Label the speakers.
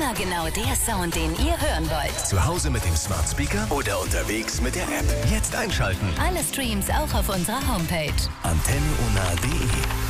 Speaker 1: Immer genau der Sound, den ihr hören wollt.
Speaker 2: Zu Hause mit dem Smart Speaker oder unterwegs mit der App. Jetzt einschalten.
Speaker 1: Alle Streams auch auf unserer Homepage.
Speaker 2: antenneona.de